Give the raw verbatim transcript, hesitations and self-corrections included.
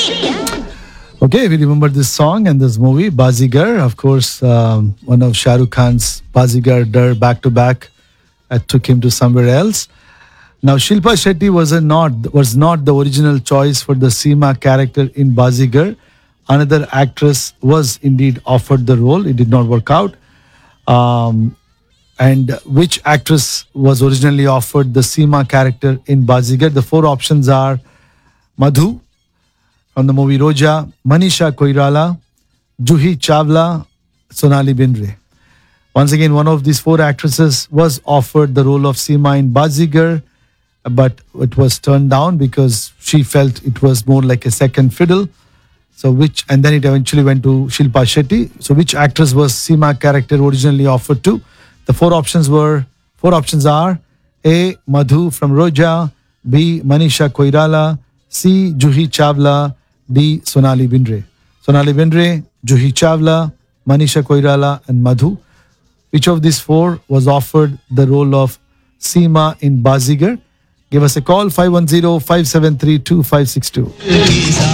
Okay, we remember this song and this movie, Bazigar. Of course, um, one of Shah Rukh Khan's Bazigar Dar back to back uh, took him to somewhere else. Now, Shilpa Shetty was a not was not the original choice for the Seema character in Bazigar. Another actress was indeed offered the role. It did not work out. Um, and which actress was originally offered the Seema character in Bazigar? The four options are Madhu from the movie Roja, Manisha Koirala, Juhi Chawla, Sonali Bendre. Once again, one of these four actresses was offered the role of Seema in Bazigar, but it was turned down because she felt it was more like a second fiddle. So which, and then it eventually went to Shilpa Shetty. So which actress was Seema character originally offered to? The four options were, four options are A. Madhu from Roja, B. Manisha Koirala, C. Juhi Chawla, D. Sonali Bendre. Sonali Bendre, Juhi Chawla, Manisha Koirala, and Madhu. Which of these four was offered the role of Seema in Bazigar? Give us a call, five one zero, five seven three, two five six two.